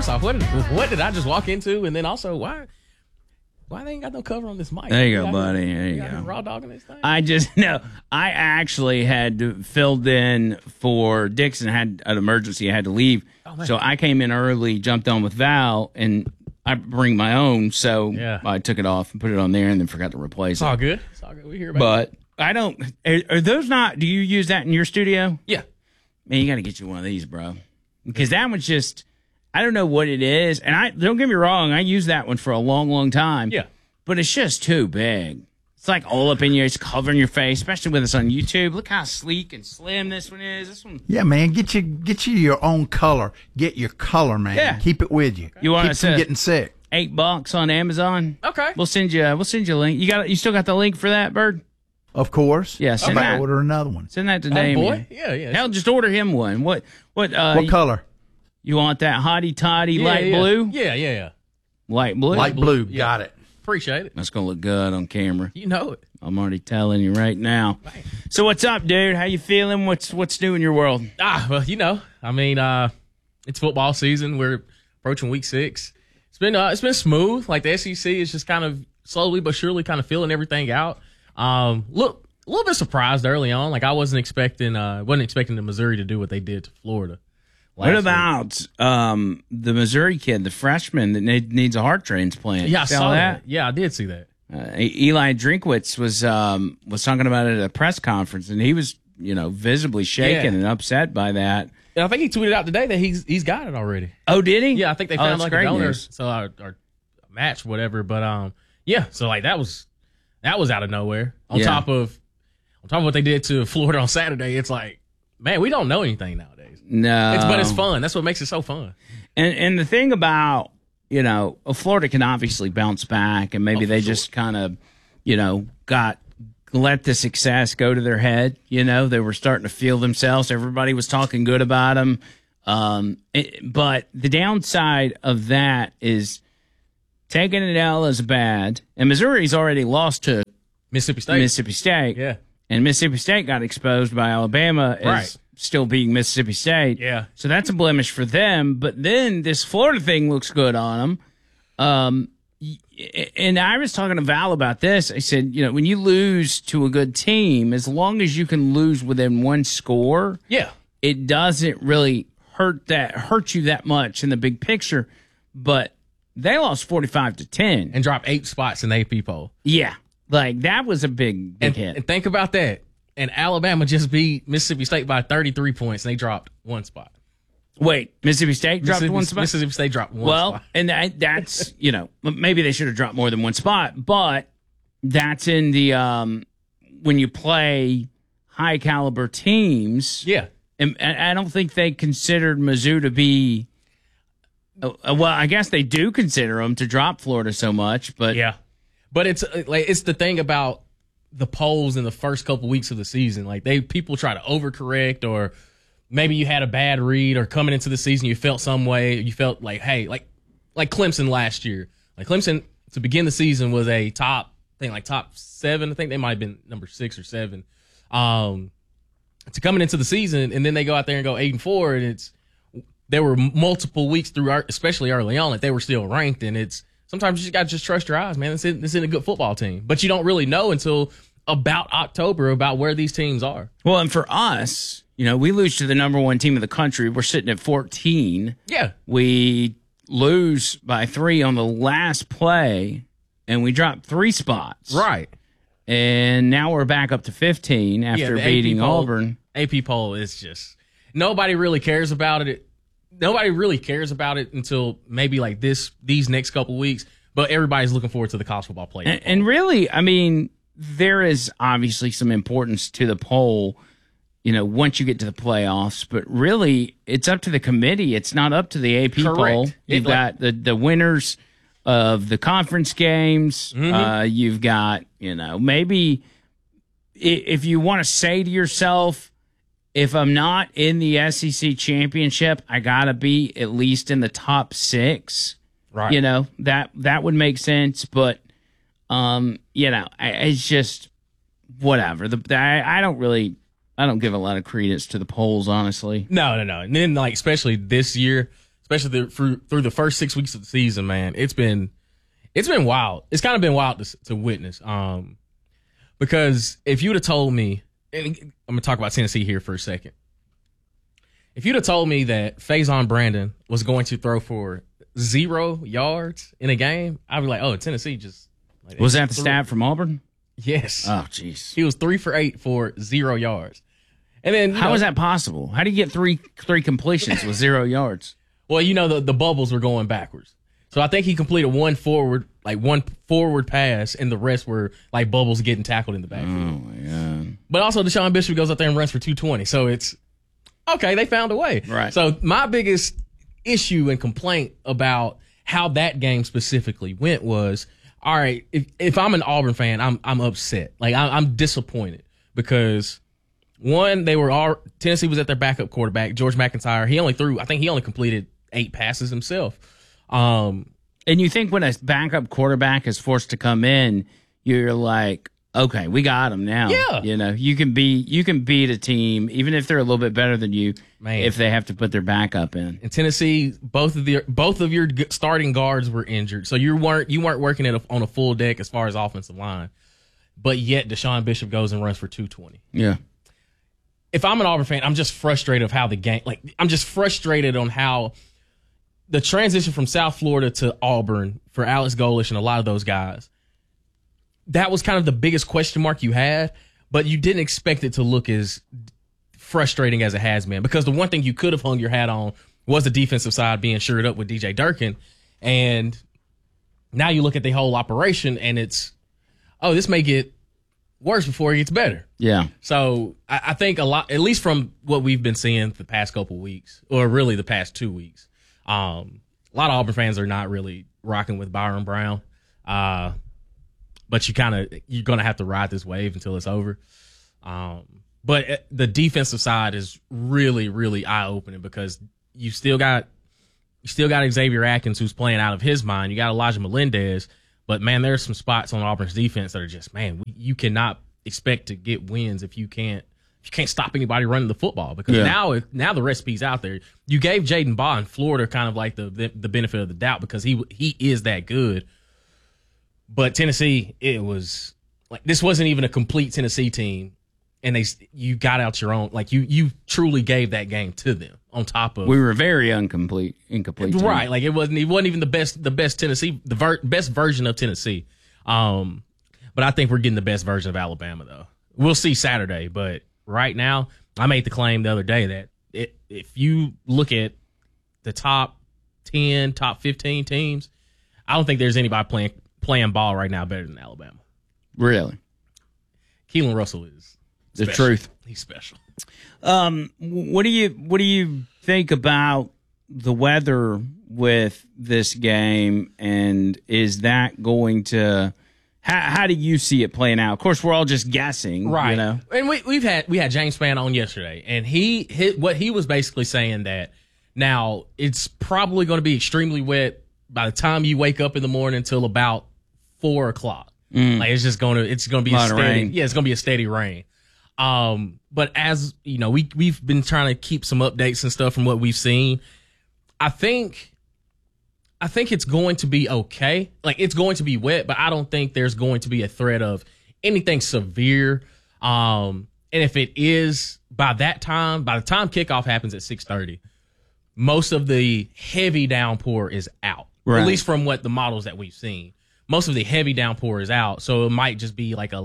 first off, what did I just walk into? And then also, why they ain't got no cover on this mic? There you go, buddy. There you go. Raw dogging this thing? I actually had filled in for Dixon, had an emergency. I had to leave. Oh, so I came in early, jumped on with Val, and I bring my own. So I took it off and put it on there and then forgot to replace It's all good. It's all good. We hear about But I don't. Are those not? Do you use that in your studio? Yeah. Man, you got to get you one of these, bro. Because that one's just, I don't know what it is. And don't get me wrong, I used that one for a long, long time. Yeah. But it's just too big. It's like all up in your, it's covering your face, especially with us on YouTube. Look how sleek and slim this one is. This one. Yeah, man, get you your own color. Get your color, man. Yeah. Keep it with you. You want Keep from getting sick. $8 on Amazon. Okay. We'll send you a link. You still got the link for that, Bird? Of course. Yeah, send that. Order another one. Send that to Damien. Boy. Yeah. Hell, just order him one. What color? You want that hottie toddy light blue? Yeah. Light blue? Light blue. Got it. Appreciate it. That's going to look good on camera. You know it. I'm already telling you right now. Right. So what's up, dude? How you feeling? What's new in your world? Well, I mean, it's football season. We're approaching week 6. It's been smooth. Like the SEC is just kind of slowly but surely kind of filling everything out. Look, a little bit surprised early on. Like I wasn't expecting the Missouri to do what they did to Florida. What about the Missouri kid, the freshman that needs a heart transplant? Yeah, I saw that. Yeah, I did see that. Eli Drinkwitz was talking about it at a press conference, and he was visibly shaken and upset by that. And I think he tweeted out today that he's got it already. Oh, did he? Yeah, I think they found like a donor, news. so our match, whatever. But so like that was out of nowhere. On top of what they did to Florida on Saturday, it's like, man, we don't know anything nowadays. No, but it's fun. That's what makes it so fun. And the thing about Florida can obviously bounce back, and maybe they just kind of let the success go to their head. They were starting to feel themselves. Everybody was talking good about them. But the downside of that is taking an L is bad. And Missouri's already lost to Mississippi State. Yeah. And Mississippi State got exposed by Alabama as still being Mississippi State. Yeah. So that's a blemish for them. But then this Florida thing looks good on them. And I was talking to Val about this. I said, when you lose to a good team, as long as you can lose within one score, it doesn't really hurt you that much in the big picture. But they lost 45-10 and dropped 8 spots in the AP poll. Yeah, like that was a big hit. And think about that. And Alabama just beat Mississippi State by 33 points, and they dropped 1 spot. Wait, Mississippi State dropped 1 spot? Mississippi State dropped 1 spot. Well, and that's, maybe they should have dropped more than 1 spot, but that's in the, when you play high caliber teams. Yeah. And I don't think they considered Mizzou to be, well, I guess they do consider them to drop Florida so much, but. Yeah. But it's the thing about the polls in the first couple weeks of the season. Like people try to overcorrect, or maybe you had a bad read, or coming into the season you felt some way. You felt like, hey, like Clemson last year. Like Clemson to begin the season was a top 7. I think they might have been number 6 or 7. To coming into the season, and then they go out there and go 8-4, and there were multiple weeks through, especially early on, that they were still ranked, and it's. Sometimes you just got to just trust your eyes, man. This isn't a good football team. But you don't really know until about October about where these teams are. Well, and for us, we lose to the number 1 team of the country. We're sitting at 14. Yeah. We lose by 3 on the last play, and we drop 3 spots. Right. And now we're back up to 15 after beating Auburn. AP poll is just – nobody really cares about it. Nobody really cares about it until maybe like these next couple weeks, but everybody's looking forward to the college football playoff. And really, I mean, there is obviously some importance to the poll, once you get to the playoffs, but really it's up to the committee. It's not up to the AP poll. You've got the winners of the conference games. Mm-hmm. You've got, maybe if you want to say to yourself, if I'm not in the SEC championship, I got to be at least in the top 6. Right. That would make sense. But, it's just whatever. I don't give a lot of credence to the polls, honestly. No. And then, especially this year, especially through the first 6 weeks of the season, man. It's been wild. It's kind of been wild to witness. Because if you'd have told me, and I'm going to talk about Tennessee here for a second. If you'd have told me that Faison Brandon was going to throw for 0 yards in a game, I'd be like, oh, Tennessee just. Like, was that the stat from Auburn? Yes. Oh, jeez. He was 3 for 8 for 0 yards. And then how is that possible? How do you get three completions with 0 yards? Well, the bubbles were going backwards. So I think he completed one forward pass, and the rest were like bubbles getting tackled in the backfield. Oh my God. But also Deshaun Bishop goes out there and runs for 220. So it's okay, they found a way. Right. So my biggest issue and complaint about how that game specifically went was, all right, if I'm an Auburn fan, I'm upset. Like I'm disappointed because one, Tennessee was at their backup quarterback, George McIntyre. He only completed 8 passes himself. And you think when a backup quarterback is forced to come in, you're like, okay, we got him now. Yeah. You can beat a team even if they're a little bit better than you, man, if they have to put their backup in. In Tennessee, both of your starting guards were injured, so you weren't working on a full deck as far as offensive line. But yet Deshaun Bishop goes and runs for 220. Yeah. If I'm an Auburn fan, I'm just frustrated of how the game. Like I'm just frustrated on how the transition from South Florida to Auburn for Alex Golesh and a lot of those guys, that was kind of the biggest question mark you had, but you didn't expect it to look as frustrating as it has been, because the one thing you could have hung your hat on was the defensive side being shored up with DJ Durkin. And now you look at the whole operation and it's, oh, this may get worse before it gets better. Yeah. So I think a lot, at least from what we've been seeing the past couple weeks, or really the past 2 weeks, a lot of Auburn fans are not really rocking with Byron Brown. But you're going to have to ride this wave until it's over. But the defensive side is really, really eye-opening because you still got Xavier Atkins who's playing out of his mind. You got Elijah Melendez. But, man, there's some spots on Auburn's defense that are just, man, you cannot expect to get wins if you can't stop anybody running the football, because now the recipe's out there. You gave Jaden Baugh in Florida kind of like the benefit of the doubt because he is that good. But Tennessee, it was like this wasn't even a complete Tennessee team, and you got out your own. Like you truly gave that game to them. On top of, we were very incomplete team. Right? Like it wasn't even the best Tennessee, best version of Tennessee. But I think we're getting the best version of Alabama though. We'll see Saturday, but right now, I made the claim the other day that if you look at the top 10, top 15 teams, I don't think there's anybody playing ball right now better than Alabama. Really? Keelan Russell is the special. Truth. He's special. What do you think about the weather with this game, and is that going to how do you see it playing out? Of course, we're all just guessing, right? You know? And we had James Spann on yesterday, and what he was basically saying that now it's probably going to be extremely wet by the time you wake up in the morning until about 4 o'clock. Like it's going to be a steady rain. Yeah, it's going to be a steady rain. But as you know, we've been trying to keep some updates and stuff from what we've seen. I think it's going to be okay. Like it's going to be wet, but I don't think there's going to be a threat of anything severe. And if it is, by the time kickoff happens at 6:30, most of the heavy downpour is out. Right. At least from what the models that we've seen, most of the heavy downpour is out. So it might just be like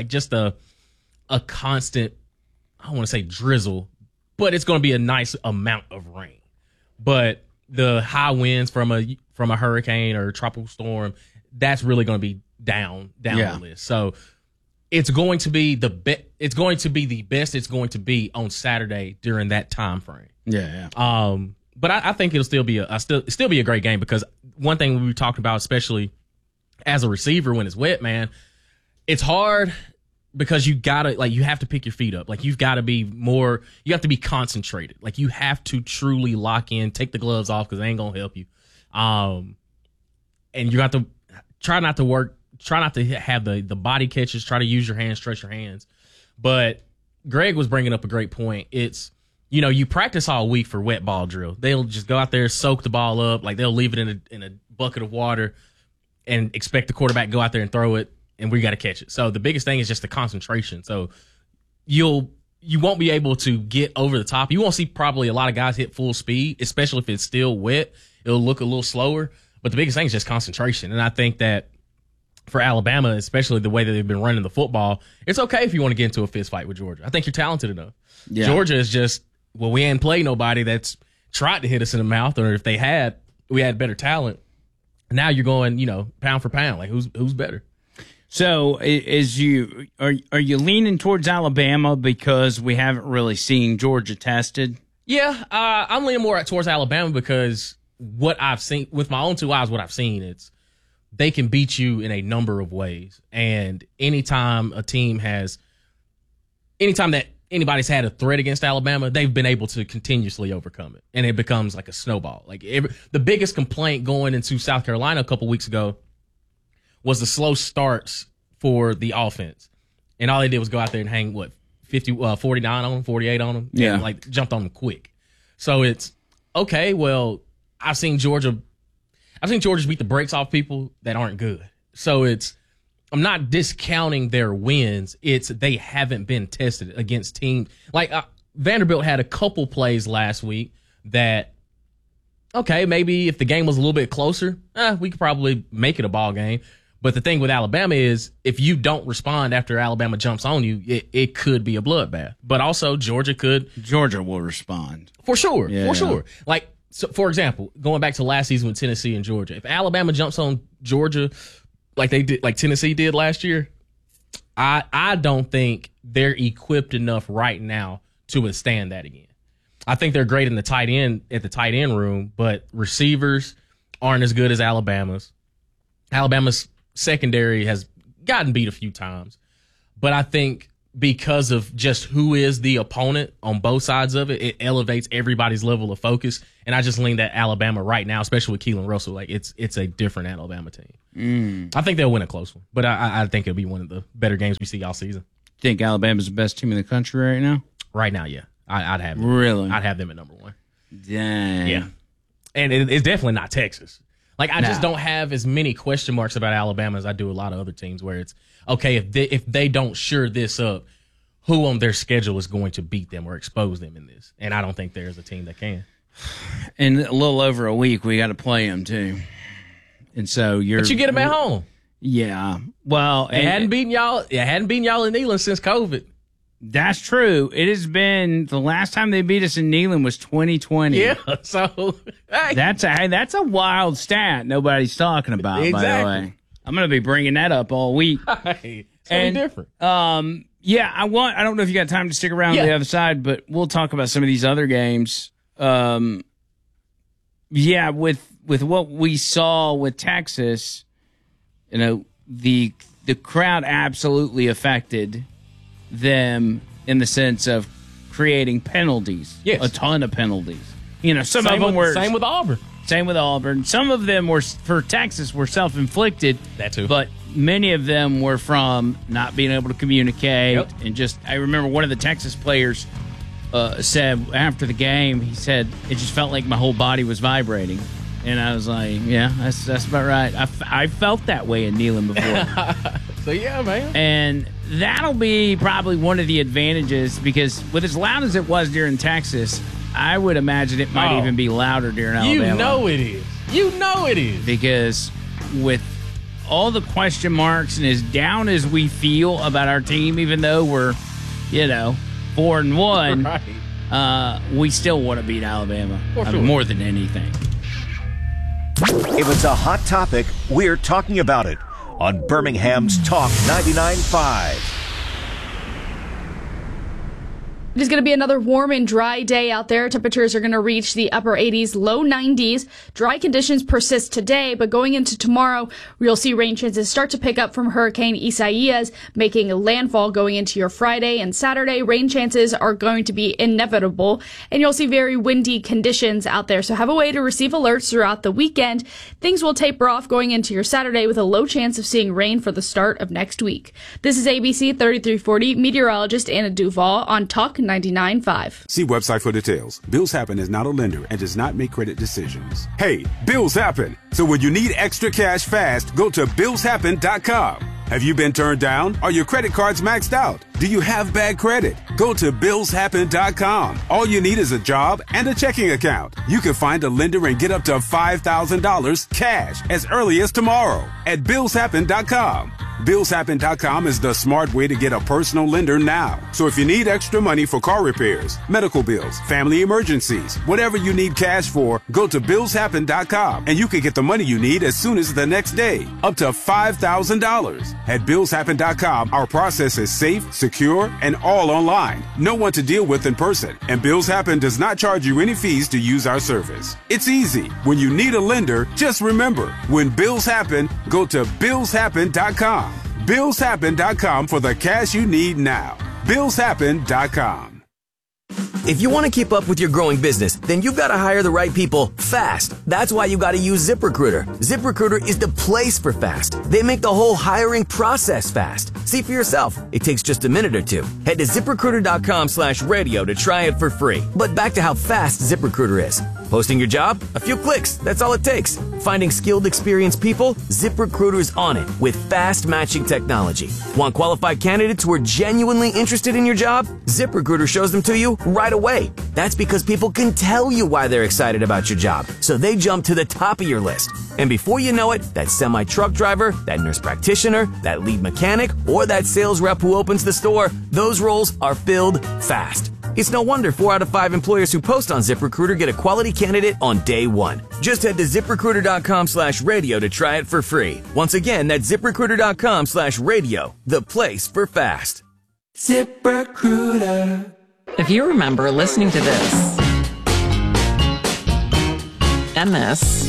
a constant, I don't want to say drizzle, but it's going to be a nice amount of rain. But the high winds from a hurricane or tropical storm, that's really going to be down the list. So it's going to be the best it's going to be on Saturday during that time frame. Yeah. But I think it'll still be a great game, because one thing we talked about, especially as a receiver when it's wet, man, it's hard because you have to pick your feet up. Like you have to be concentrated. Like you have to truly lock in, take the gloves off because they ain't gonna help you. And you have to try not to have the body catches, try to use your hands, stretch your hands. But Greg was bringing up a great point. It's you practice all week for wet ball drill. They'll just go out there, soak the ball up, like they'll leave it in a bucket of water and expect the quarterback to go out there and throw it, and we got to catch it. So the biggest thing is just the concentration. So you won't be able to get over the top. You won't see probably a lot of guys hit full speed, especially if it's still wet. It'll look a little slower. But the biggest thing is just concentration. And I think that for Alabama, especially the way that they've been running the football, it's okay if you want to get into a fist fight with Georgia. I think you're talented enough. Yeah. Georgia is just, well, we ain't played nobody that's tried to hit us in the mouth, or if they had, we had better talent. Now you're going, pound for pound. Like, who's better? So, are you leaning towards Alabama because we haven't really seen Georgia tested? Yeah, I'm leaning more towards Alabama because what I've seen with my own two eyes, what I've seen, it's they can beat you in a number of ways. And anytime that anybody's had a threat against Alabama, they've been able to continuously overcome it. And it becomes like a snowball. Like the biggest complaint going into South Carolina a couple weeks ago was the slow starts for the offense. And all they did was go out there and hang, 49 on them, 48 on them? Yeah. And jumped on them quick. So it's, okay, well, I've seen Georgia beat the brakes off people that aren't good. So I'm not discounting their wins. It's they haven't been tested against teams. Like Vanderbilt had a couple plays last week that, okay, maybe if the game was a little bit closer, we could probably make it a ball game. But the thing with Alabama is if you don't respond after Alabama jumps on you, it could be a bloodbath. But also Georgia will respond. For sure. Yeah. For sure. So, for example, going back to last season with Tennessee and Georgia, if Alabama jumps on Georgia like they did, like Tennessee did last year, I don't think they're equipped enough right now to withstand that again. I think they're great at the tight end room, but receivers aren't as good as Alabama's. Alabama's secondary has gotten beat a few times, but I think because of just who is the opponent on both sides of it, it elevates everybody's level of focus. And I just lean that Alabama right now, especially with Keelan Russell, like it's a different Alabama team. I think they'll win a close one, but I think it'll be one of the better games we see all season. Think Alabama's the best team in the country right now? Right now, yeah. I'd have them. Really? I'd have them at number one. Dang. Yeah. And it's definitely not Texas. Like, I just don't have as many question marks about Alabama as I do a lot of other teams where it's, okay, if they don't shore this up, who on their schedule is going to beat them or expose them in this? And I don't think there's a team that can. In a little over a week, we got to play them, too. And so But you get them at home. Yeah. Well, It hadn't beaten y'all in Neyland since COVID. That's true. It has been the last time they beat us in Neyland was 2020. Yeah, so hey. That's a wild stat nobody's talking about. Exactly. By the way, I'm going to be bringing that up all week. Hey, it's different. Yeah, I don't know if you got time to stick around on the other side, but we'll talk about some of these other games. With what we saw with Texas, the crowd absolutely affected them in the sense of creating penalties. Yes. A ton of penalties. Some of them were same with Auburn. Same with Auburn. Some of them were for Texas were self-inflicted. That too. But many of them were from not being able to communicate. Yep. And just, I remember one of the Texas players said after the game, he said, it just felt like my whole body was vibrating. And I was like, yeah, that's about right. I felt that way in Neyland before. So, yeah, man. And that'll be probably one of the advantages because with as loud as it was during Texas, I would imagine it might even be louder during Alabama. You know it is. Because with all the question marks and as down as we feel about our team, even though we're, 4-1, right. We still want to beat Alabama sure. more than anything. If it's a hot topic, we're talking about it on Birmingham's Talk 99.5. It is going to be another warm and dry day out there. Temperatures are going to reach the upper 80s, low 90s. Dry conditions persist today, but going into tomorrow, you'll see rain chances start to pick up from Hurricane Isaias, making a landfall going into your Friday and Saturday. Rain chances are going to be inevitable, and you'll see very windy conditions out there. So have a way to receive alerts throughout the weekend. Things will taper off going into your Saturday with a low chance of seeing rain for the start of next week. This is ABC 3340 meteorologist Anna Duval on Talk 99.5. See website for details. Bills Happen is not a lender and does not make credit decisions. Hey, bills happen. So when you need extra cash fast, go to billshappen.com. Have you been turned down? Are your credit cards maxed out? Do you have bad credit? Go to billshappen.com. All you need is a job and a checking account. You can find a lender and get up to $5,000 cash as early as tomorrow at billshappen.com. Billshappen.com is the smart way to get a personal lender now. So if you need extra money for car repairs, medical bills, family emergencies, whatever you need cash for, go to billshappen.com and you can get the money you need as soon as the next day, up to $5,000. At billshappen.com, our process is safe, secure, and all online. No one to deal with in person. And Bills Happen does not charge you any fees to use our service. It's easy. When you need a lender, just remember, when bills happen, go to billshappen.com. Billshappen.com for the cash you need now. Billshappen.com. If you want to keep up with your growing business, then you've got to hire the right people fast. That's why you got to use ZipRecruiter. ZipRecruiter is the place for fast. They make the whole hiring process fast. See for yourself. It takes just a minute or two. Head to ZipRecruiter.com/radio to try it for free. But back to how fast ZipRecruiter is. Posting your job? A few clicks. That's all it takes. Finding skilled, experienced people? ZipRecruiter's on it with fast matching technology. Want qualified candidates who are genuinely interested in your job? ZipRecruiter shows them to you right away. That's because people can tell you why they're excited about your job, so they jump to the top of your list. And before you know it, that semi-truck driver, that nurse practitioner, that lead mechanic, or that sales rep who opens the store, those roles are filled fast. It's no wonder 4 out of 5 employers who post on ZipRecruiter get a quality candidate on day one. Just head to ZipRecruiter.com/radio to try it for free. Once again, that's ZipRecruiter.com/radio, the place for fast. ZipRecruiter. If you remember listening to this, and this,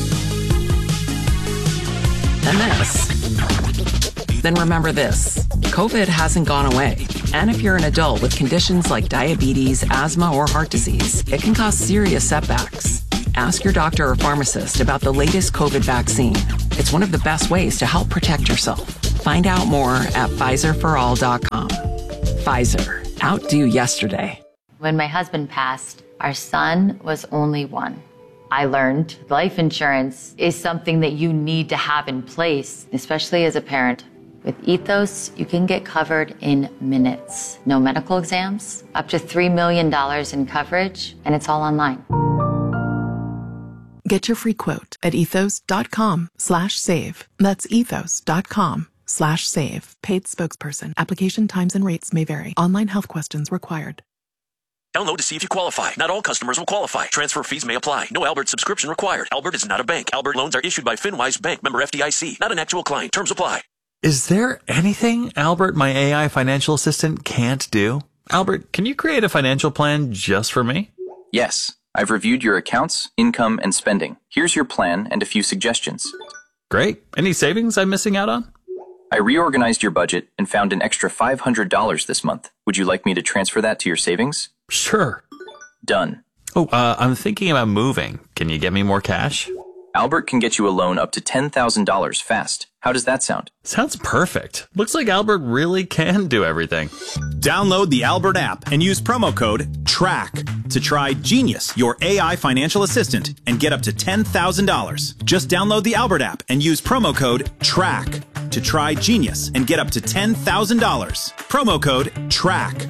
and this, then remember this. COVID hasn't gone away. And if you're an adult with conditions like diabetes, asthma, or heart disease, it can cause serious setbacks. Ask your doctor or pharmacist about the latest COVID vaccine. It's one of the best ways to help protect yourself. Find out more at PfizerForAll.com. Pfizer. Outdo yesterday. When my husband passed, our son was only 1. I learned life insurance is something that you need to have in place, especially as a parent. With Ethos, you can get covered in minutes. No medical exams, up to $3 million in coverage, and it's all online. Get your free quote at ethos.com/save. That's ethos.com/save. Paid spokesperson. Application times and rates may vary. Online health questions required. Download to see if you qualify. Not all customers will qualify. Transfer fees may apply. No Albert subscription required. Albert is not a bank. Albert loans are issued by FinWise Bank, member FDIC. Not an actual client. Terms apply. Is there anything Albert, my AI financial assistant, can't do? Albert, can you create a financial plan just for me? Yes. I've reviewed your accounts, income, and spending. Here's your plan and a few suggestions. Great. Any savings I'm missing out on? I reorganized your budget and found an extra $500 this month. Would you like me to transfer that to your savings? Sure. Done. Oh, I'm thinking about moving. Can you get me more cash? Albert can get you a loan up to $10,000 fast. How does that sound? Sounds perfect. Looks like Albert really can do everything. Download the Albert app and use promo code TRACK to try Genius, your AI financial assistant, and get up to $10,000. Just download the Albert app and use promo code TRACK to try Genius and get up to $10,000. Promo code TRACK.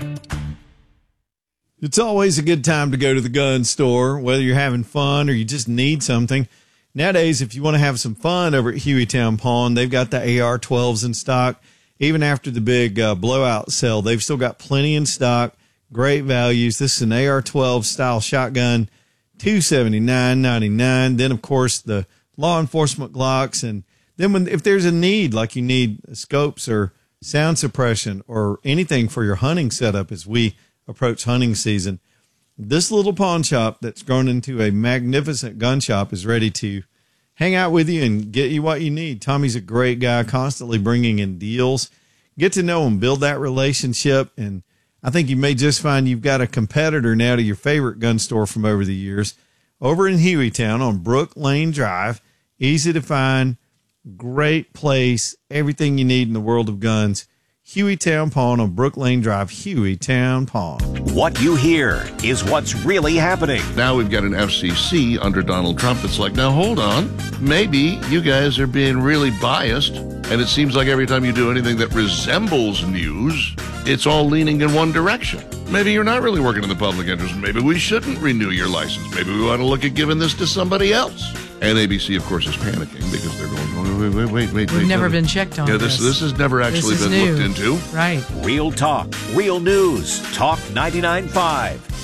It's always a good time to go to the gun store, whether you're having fun or you just need something. Nowadays, if you want to have some fun over at Hueytown Pawn, they've got the AR-12s in stock. Even after the big blowout sale, they've still got plenty in stock. Great values. This is an AR-12 style shotgun, $279.99. Then, of course, the law enforcement Glocks. And then if there's a need, like you need scopes or sound suppression or anything for your hunting setup as we approach hunting season, this little pawn shop that's grown into a magnificent gun shop is ready to hang out with you and get you what you need. Tommy's a great guy, constantly bringing in deals. Get to know him, build that relationship, and I think you may just find you've got a competitor now to your favorite gun store from over the years. Over in Hueytown on Brook Lane Drive, easy to find, great place, everything you need in the world of guns. Hueytown Pawn on Brook Lane Drive, Hueytown Pawn. What you hear is what's really happening. Now we've got an FCC under Donald Trump that's like, now hold on, maybe you guys are being really biased, and it seems like every time you do anything that resembles news, it's all leaning in one direction. Maybe you're not really working in the public interest. Maybe we shouldn't renew your license. Maybe we ought to look at giving this to somebody else. And ABC, of course, is panicking because they're going, wait. We've never been checked on. Yeah, this has never actually been looked into. Right. Real talk, real news. Talk 99.5.